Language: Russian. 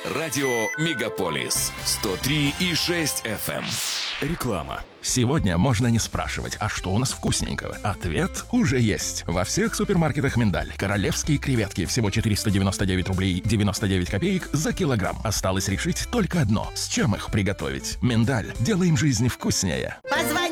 Радио Мегаполис 103,6 FM. Реклама. Сегодня можно не спрашивать, а что у нас вкусненького? Ответ уже есть. Во всех супермаркетах «Миндаль» королевские креветки всего 499 рублей 99 копеек за килограмм. Осталось решить только одно: с чем их приготовить. «Миндаль». Делаем жизнь вкуснее. Позвони